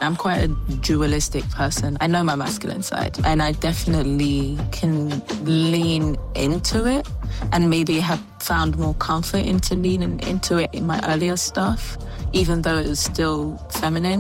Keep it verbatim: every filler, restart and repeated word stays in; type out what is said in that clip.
I'm quite a dualistic person. I know my masculine side, and I definitely can lean into it and maybe have found more comfort into leaning into it in my earlier stuff, even though it was still feminine.